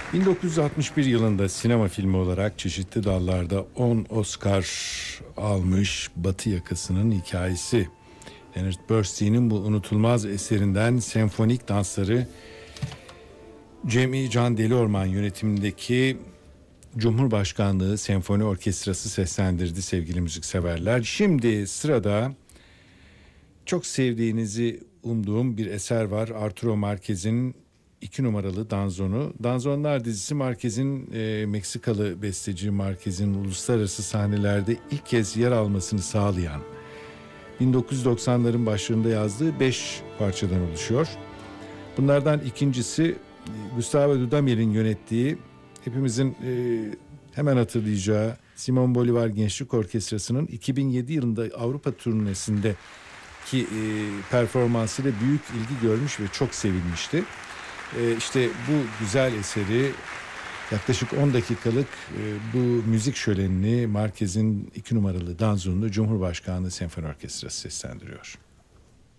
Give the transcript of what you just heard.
1961 yılında sinema filmi olarak çeşitli dallarda 10 Oscar almış Batı Yakası'nın hikayesi. Leonard Bernstein'in bu unutulmaz eserinden senfonik dansları Cem Can Deliorman yönetimindeki Cumhurbaşkanlığı Senfoni Orkestrası seslendirdi sevgili müzikseverler. Şimdi sırada çok sevdiğinizi umduğum bir eser var. Arturo Márquez'in 2 numaralı Danzon'u. Danzonlar dizisi Márquez'in Meksikalı besteci Márquez'in uluslararası sahnelerde ilk kez yer almasını sağlayan 1990'ların başlarında yazdığı 5 parçadan oluşuyor. Bunlardan ikincisi Gustavo Dudamel yönettiği hepimizin hemen hatırlayacağı Simon Bolivar Gençlik Orkestrası'nın 2007 yılında Avrupa turnesinde ki performansıyla büyük ilgi görmüş ve çok sevilmişti. İşte bu güzel eseri yaklaşık 10 dakikalık bu müzik şölenini Márquez'in 2 numaralı Danzon'unu Cumhurbaşkanlığı Senfoni Orkestrası seslendiriyor.